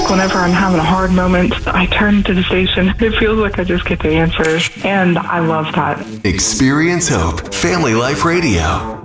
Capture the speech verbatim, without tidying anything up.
like whenever I'm having a hard moment, I turn to the station. It feels like I just get the answers, and I love that. Experience Hope, Family Life Radio.